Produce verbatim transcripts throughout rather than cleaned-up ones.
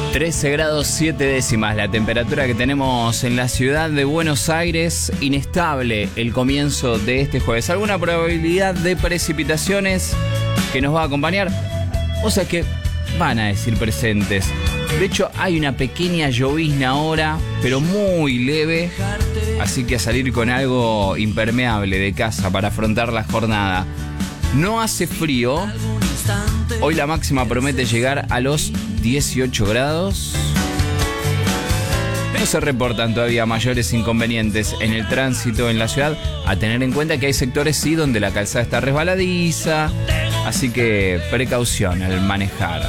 trece grados siete décimas la temperatura que tenemos en la ciudad de Buenos Aires. Inestable el comienzo de este jueves. ¿Alguna probabilidad de precipitaciones que nos va a acompañar? O sea que van a decir presentes. De hecho, hay una pequeña llovizna ahora, pero muy leve. Así que a salir con algo impermeable de casa para afrontar la jornada. No hace frío. Hoy la máxima promete llegar a los dieciocho grados. No se reportan todavía mayores inconvenientes en el tránsito en la ciudad. A tener en cuenta que hay sectores sí donde la calzada está resbaladiza. Así que precaución al manejar.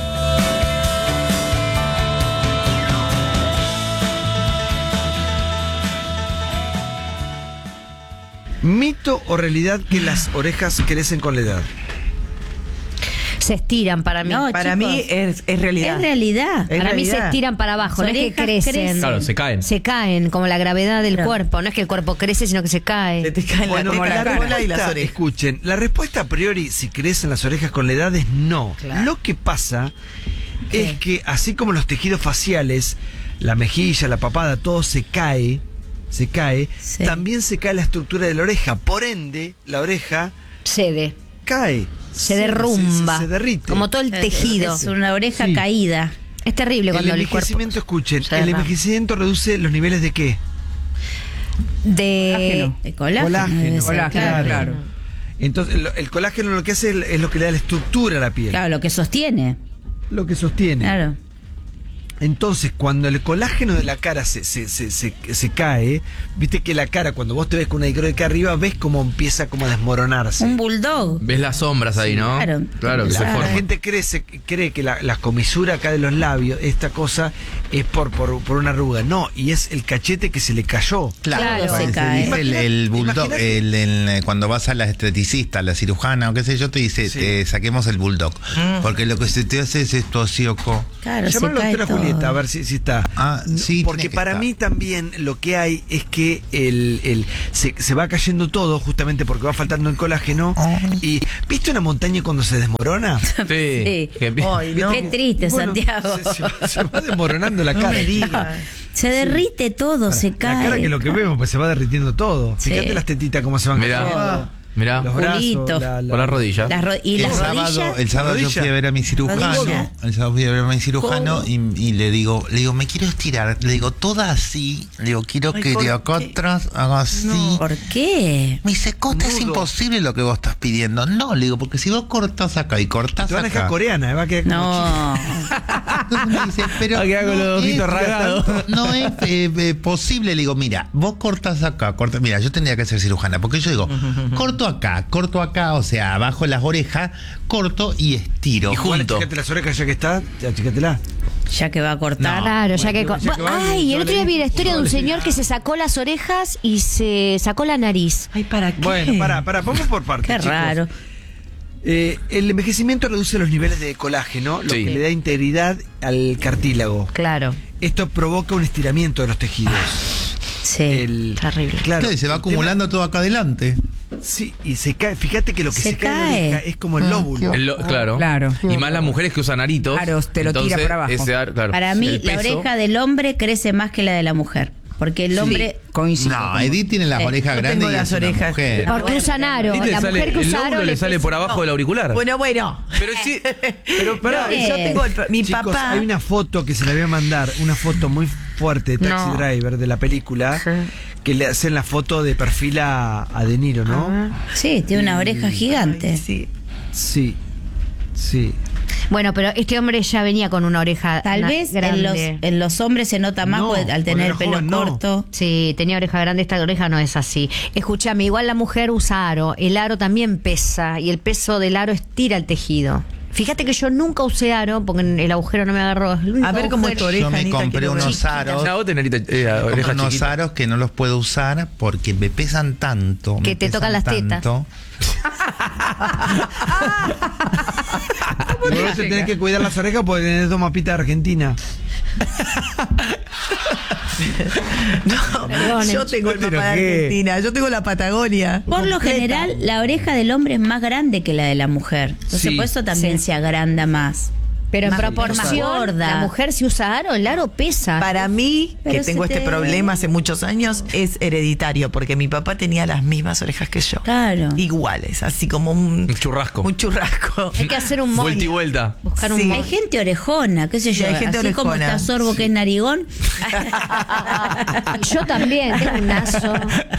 ¿Mito o realidad que las orejas crecen con la edad? Se estiran para mí. No, para chicos, mí es, es realidad. Es realidad. Es para mí se realidad. estiran para abajo, no es que Orejas crecen. crecen. Claro, se caen. Se caen, como la gravedad del Claro. cuerpo. No es que el cuerpo crece, sino que se Se cae. te caen Bueno, la, la, la cola y las respuesta, orejas. escuchen, la respuesta a priori, si crecen las orejas con la edad, es no. Claro. Lo que pasa ¿Qué? es que así como los tejidos faciales, la mejilla, la papada, todo se cae, se cae, Sí. también se cae la estructura de la oreja. Por ende, la oreja Cede. cae. Se derrumba. Se, se derrite. Como todo el tejido. Es una oreja Sí. caída. Es terrible el cuando el, cuerpo envejecimiento, escuchen, se el derrama. envejecimiento reduce los niveles de qué? de De colágeno. Colágeno. debe ser, Colágeno, claro. claro. Entonces, lo- el colágeno lo que hace es, es lo que le da la estructura a la piel. Claro, lo que sostiene. Lo que sostiene. Claro. Entonces, cuando el colágeno de la cara se, se, se, se, se cae, viste que la cara, cuando vos te ves con una icro de acá arriba, ves cómo empieza como a desmoronarse. Un bulldog. Ves las sombras ahí, ¿no? Claro. Claro, que se La, la forman. gente cree, se- cree que la, la comisura acá de los labios, esta cosa, es por, por, por una arruga. No, y es el cachete que se le cayó. Claro, Claro, se se cae. Es el, el bulldog, Imagínate. el, el- cuando vas a la esteticista, a la cirujana o qué sé yo, te dice, Sí. te saquemos el bulldog. Porque lo que se te hace es esto así oco. Claro, se Llama a la cae doctora todo. Julieta a ver si, si está. Ah, sí, Porque tiene que para estar. mí también lo que hay es que el, el se, se va cayendo todo justamente porque va faltando el colágeno. Ay. Y ¿viste una montaña cuando se desmorona? Sí. Sí. Que empie- Ay, no. Qué triste, Bueno, Santiago. Se, se va, se va desmoronando la No cara. me digas. Se derrite todo, se La cae. cara que lo que vemos, pues se va derritiendo todo. Sí. Fíjate las tetitas cómo se van Mirá. cayendo. Mirá. Los brazos, Culito. la, la- Por la rodilla. Las ro- y El las sábado, rodillas. el sábado yo Rodilla. fui a ver a mi cirujano. Rodilla. El sábado fui a ver a mi cirujano Codo. y, y le digo, le digo, me quiero estirar. Le digo, toda así. Le digo, quiero Ay, que ¿por de acá qué? atrás haga así. ¿Por qué? Me dice, Costa, es Nudo. imposible lo que vos estás pidiendo. No, le digo, porque si vos cortás acá y cortás Te van a dejar acá. coreana, va a quedar como No. Entonces me dice, pero Va a quedar con no los ojitos es- rasgados. No es eh, eh, posible. Le digo, mira, vos cortás acá, cortás. Mira, yo tendría que ser cirujana, porque yo digo, corto acá, corto acá, o sea, abajo las orejas, corto y estiro. Y Bueno, junto. achicate las orejas ya que está, achicatela. Ya que va a cortar. Claro, ya Bueno, que... co- ya que va, Ay, yo el otro le- día vi la historia de un yo le- señor que se sacó las orejas y se sacó la nariz. Ay, ¿para qué? Bueno, para, para, vamos por partes. Qué chicos. raro. Eh, el envejecimiento reduce los niveles de colágeno, lo Sí. que le da integridad al cartílago. Claro. Esto provoca un estiramiento de los tejidos. Sí. El, Terrible. Claro, Claro, y se va el acumulando todo acá adelante. tema- sí, y se cae. Fíjate que lo que se, Se cae, en la cae. oreja es como el lóbulo. El lo- claro. Claro. Y más las mujeres que usan aritos. Claro, te lo tira entonces, por abajo. ese ar- claro, Para mí, el la peso- oreja del hombre crece más que la de la mujer. Porque el hombre. Coincido. No, Edith tiene las Eh, orejas yo grandes tengo y las es una orejas- mujer. Porque usan aro. Y te La sale- mujer que el usa lóbulo aro le sale por abajo del auricular. Bueno, bueno. Pero sí. Pero pará. No, yo tengo el- mi Chicos, papá. hay una foto que se la voy a mandar, una foto muy fuerte de Taxi No. Driver de la película, Sí. que le hacen la foto de perfil a, a De Niro, ¿no? Sí, tiene una oreja gigante. Ay, sí. Sí, sí. Bueno, pero este hombre ya venía con una oreja Tal na- vez en grande. los, en los hombres se nota más No, porque al cuando tener era el pelo joven, no. corto. Sí, tenía oreja grande, esta oreja no es así. Escúchame, igual la mujer usa aro, el aro también pesa y el peso del aro estira el tejido. Fíjate que yo nunca usé aro porque el agujero no me agarró. El único A ver cómo es tu agujero- oreja, Yo me Anita, compré quiero ver. unos aros. No, vos tenés arita- eh, Compré oreja unos chiquita. aros que no los puedo usar porque me pesan tanto. Que me te pesan tocan las tetas. tanto. Y vos te tenés que cuidar las orejas porque tenés dos mapitas de Argentina. No, Perdone, yo tengo el pero papá de qué. Argentina, yo tengo la Patagonia. Por lo completa. general, la oreja del hombre es más grande que la de la mujer. Entonces, Sí. por eso también Sí. se agranda más. Pero en Más proporción, gorda. la mujer si usa aro, el aro pesa. Para mí, Pero que tengo se este te- problema hace muchos años, es hereditario, porque mi papá tenía las mismas orejas que yo. Claro. Iguales, así como un, Un churrasco. un churrasco. Hay que hacer un moño. Vuelta y vuelta. Buscar un Sí. moño. Hay gente orejona, qué sé yo. Sí, hay gente así como orejona. está Sorbo, que es narigón. Yo también, tengo un naso.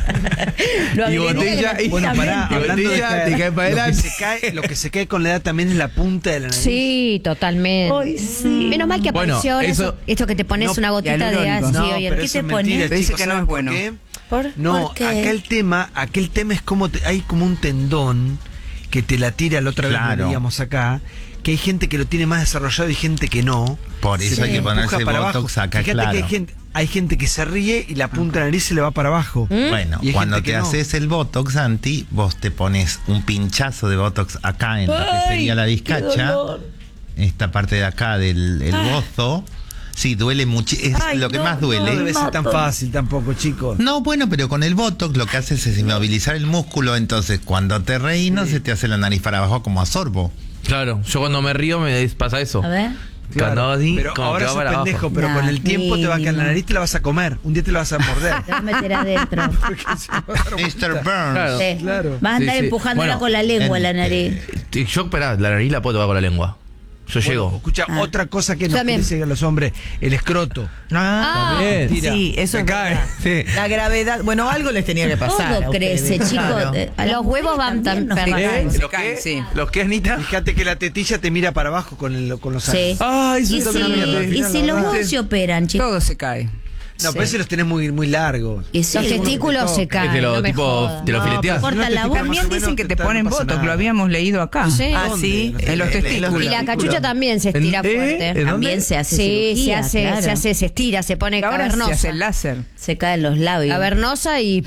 Lo Y agregué botella, directamente. y- Bueno, pará, Y hablando de botella, caer, te cae para lo, que adelante. se cae, lo que se cae con la edad también es la punta de la nariz. Sí, totalmente. Ay, sí. Menos mal que Bueno, apareció ahora eso- eso, esto que te pones No, una gotita de hialurónico. ácido. No, y el- pero ¿Qué eso te es pones? mentira, Te dice chicos, que no ¿saben es por bueno. qué? ¿Por- No, por qué? aquel tema, aquel tema es como te- hay como un tendón que te la tira la otra vez Claro. lo veíamos acá, que hay gente que lo tiene más desarrollado y gente que no. Por eso Se hay que empuja ponerse para botox abajo. acá, Fíjate claro. que hay gente, hay gente que se ríe y la punta de la nariz se le va para abajo. Bueno, Y hay cuando gente te que no. haces el Botox, Santi, vos te pones un pinchazo de Botox acá en lo que sería la discacha, esta parte de acá del el bozo. Sí, duele mucho, es Ay, lo que no, más No duele. debe ser tan fácil tampoco, chicos. No, bueno, pero con el Botox lo que haces es inmovilizar el músculo, entonces cuando te reís no se te hace la nariz para abajo como a sorbo. Claro, yo cuando me río me pasa eso. A ver. Cuando hago así, Pero como ahora que va sos para abajo. pendejo, pero No, con el tiempo te va a caer la mínimo. nariz, te la vas a comer. Un día te la vas a morder. Te vas a meter adentro. Porque se va a dar mister vuelta. Burns. Claro. Sí. Claro. Vas a Sí, andar sí. empujándola Bueno, con la lengua, en- la nariz. Y yo, esperá, la nariz la puedo tocar con la lengua. Yo Bueno, llego. escucha, Ah. otra cosa que nos También. dicen los hombres, el escroto. Ah, También. Mentira. sí, eso Se es cae, verdad. sí. La gravedad, bueno, algo les tenía que pasar. a Todo ustedes, crece, chicos. claro. Eh, a las Los huevos mujeres van también tan nos perrados. caen. ¿Los caen, qué? sí. ¿Los qué, Anita? Fíjate que la tetilla te mira para abajo con, el, con los Sí. años. Ay, eso Y es si, una mierda. y si los huevos se operan, chicos. Todo se cae. No, pero ese los tenés muy, muy largos. Y sí, Los algunos- testículos se Es caen. que lo, no me tipo, jodas. te lo No, fileteás. pero Corta si no la te voz. pican más También o menos, dicen que te no ponen pasa botox, nada. lo habíamos leído acá. Sí. Ah, sí. En los En testículos. Y la cachucha también se estira ¿En- eh? fuerte. ¿En dónde? También se hace Sí, se cirugía, hace, claro. se hace, se estira, se pone Ahora se cavernosa. hace el láser. Se caen los labios. Cavernosa y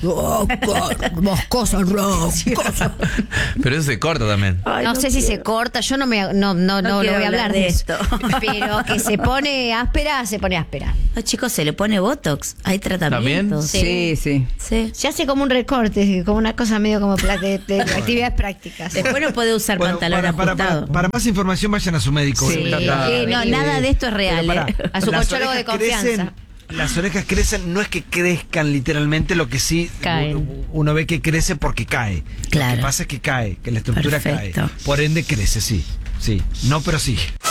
moscoso, Pero eso se corta también. no, sé si se corta, yo no me no no no, no quiero voy a hablar hablar de de esto. esto. Pero que se pone áspera, se pone áspera. No, chicos, se le pone botox. Hay tratamientos. Sí, sí. Sí. Se hace como un recorte, como una cosa medio como pla- de, de actividades prácticas. Después no puede usar Bueno, pantalón para, para, para, ajustado. para más información vayan a su médico. Sí. obviamente. Sí, no, nada de esto es real. Pero pará, ¿eh? A su las cochólogo de orejas confianza. crecen, las orejas crecen, no es que crezcan literalmente, lo que sí Caen. u- uno ve que crece porque cae. Lo Claro. que pasa es que cae, que la estructura Perfecto. cae. Por ende crece, sí. Sí. No, pero sí.